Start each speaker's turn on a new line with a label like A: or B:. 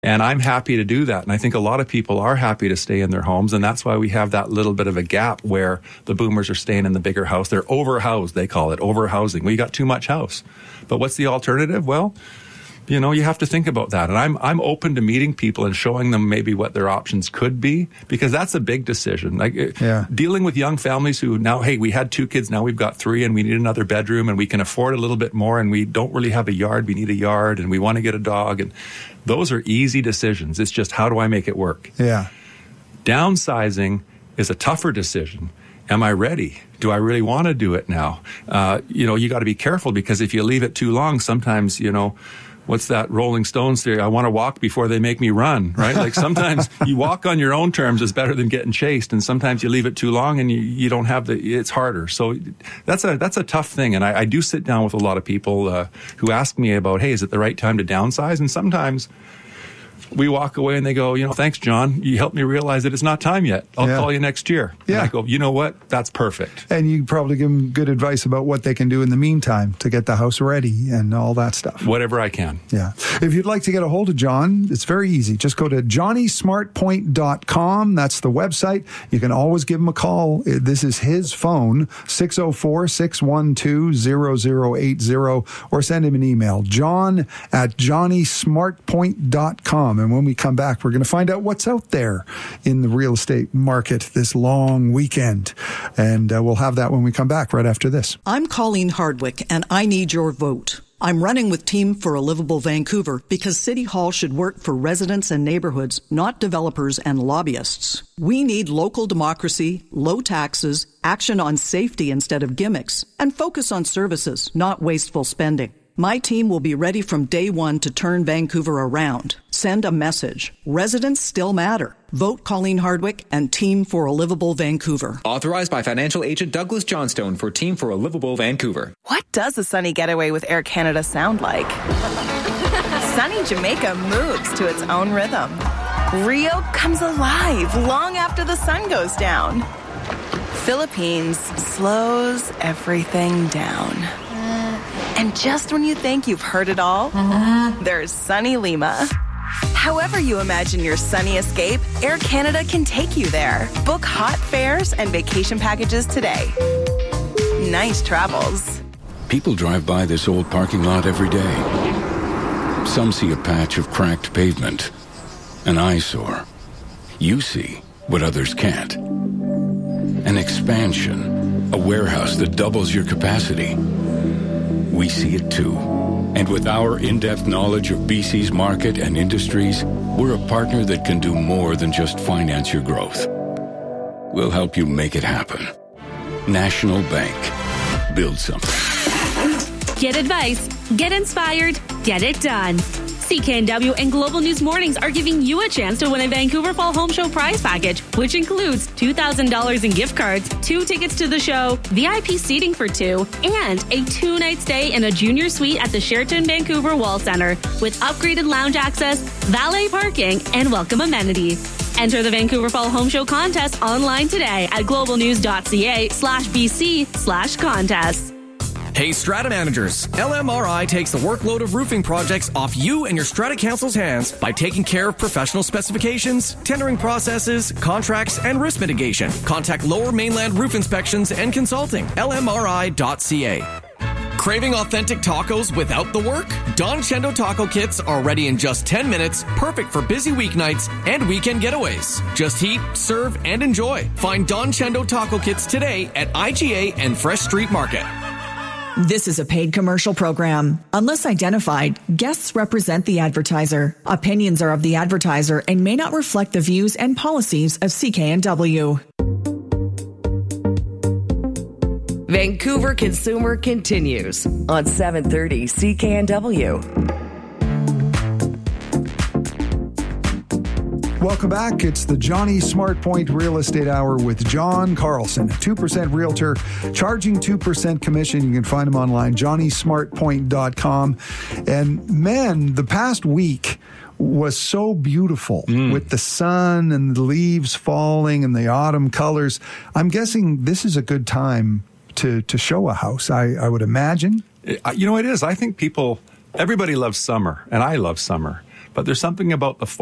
A: And I'm happy to do that. And I think a lot of people are happy to stay in their homes. And that's why we have that little bit of a gap where the boomers are staying in the bigger house. They're overhoused, they call it, overhousing. We got too much house. But what's the alternative? Well, you know, you have to think about that. And I'm open to meeting people and showing them maybe what their options could be, because that's a big decision. Like dealing with young families who now, hey, we had 2 kids, now we've got 3 and we need another bedroom and we can afford a little bit more and we don't really have a yard. We need a yard and we want to get a dog. And those are easy decisions. It's just, how do I make it work?
B: Yeah.
A: Downsizing is a tougher decision. Am I ready? Do I really want to do it now? You know, you got to be careful, because if you leave it too long, sometimes, you know, what's that Rolling Stones theory? I want to walk before they make me run, right? Like sometimes you walk on your own terms is better than getting chased. And sometimes you leave it too long and you don't have it's harder. So that's a tough thing. And I do sit down with a lot of people who ask me about, hey, is it the right time to downsize? And sometimes we walk away and they go, you know, thanks, John. You helped me realize that it's not time yet. I'll call you next year. Yeah. And I go, you know what? That's perfect.
B: And you probably give them good advice about what they can do in the meantime to get the house ready and all that stuff.
A: Whatever I can.
B: Yeah. If you'd like to get a hold of John, it's very easy. Just go to johnnysmartpoint.com. That's the website. You can always give him a call. This is his phone, 604-612-0080, or send him an email, john@johnnysmartpoint.com. And when we come back, we're going to find out what's out there in the real estate market this long weekend. And we'll have that when we come back right after this.
C: I'm Colleen Hardwick, and I need your vote. I'm running with Team for a Livable Vancouver because City Hall should work for residents and neighborhoods, not developers and lobbyists. We need local democracy, low taxes, action on safety instead of gimmicks, and focus on services, not wasteful spending. My team will be ready from day one to turn Vancouver around. Send a message. Residents still matter. Vote Colleen Hardwick and Team for a Livable Vancouver.
D: Authorized by financial agent Douglas Johnstone for Team for a Livable Vancouver.
E: What does a sunny getaway with Air Canada sound like? Sunny Jamaica moves to its own rhythm. Rio comes alive long after the sun goes down. Philippines slows everything down. And just when you think you've heard it all, there's sunny Lima. However you imagine your sunny escape, Air Canada can take you there. Book hot fares and vacation packages today. Nice travels.
F: People drive by this old parking lot every day. Some see a patch of cracked pavement, an eyesore. You see what others can't. An expansion, a warehouse that doubles your capacity. We see it too. And with our in-depth knowledge of BC's market and industries, we're a partner that can do more than just finance your growth. We'll help you make it happen. National Bank. Build something.
G: Get advice. Get inspired. Get it done. CKNW and Global News Mornings are giving you a chance to win a Vancouver Fall Home Show prize package, which includes $2,000 in gift cards, 2 tickets to the show, VIP seating for 2, and a 2-night stay in a junior suite at the Sheraton Vancouver Wall Center with upgraded lounge access, valet parking, and welcome amenities. Enter the Vancouver Fall Home Show contest online today at globalnews.ca/BC/contest.
H: Hey, Strata managers, LMRI takes the workload of roofing projects off you and your Strata Council's hands by taking care of professional specifications, tendering processes, contracts, and risk mitigation. Contact Lower Mainland Roof Inspections and Consulting, lmri.ca. Craving authentic tacos without the work? Don Chendo taco kits are ready in just 10 minutes, perfect for busy weeknights and weekend getaways. Just heat, serve, and enjoy. Find Don Chendo taco kits today at IGA and Fresh Street Market.
I: This is a paid commercial program. Unless identified, guests represent the advertiser. Opinions are of the advertiser and may not reflect the views and policies of CKNW.
J: Vancouver Consumer continues on 730 CKNW.
B: Welcome back. It's the Johnny SmartPoint Real Estate Hour with John Carlson, a 2% realtor, charging 2% commission. You can find him online, johnnysmartpoint.com. And man, the past week was so beautiful with the sun and the leaves falling and the autumn colors. I'm guessing this is a good time to show a house, I would imagine.
A: You know, it is. I think everybody loves summer, and I love summer. but there's something about the